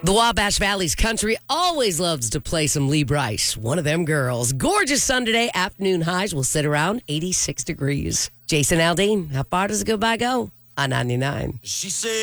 The Wabash Valley's country always loves to play some Lee Bryce, one of them girls. Gorgeous sun today. Afternoon highs will sit around 86 degrees. Jason Aldean, how far does it go by go? On 99. She said.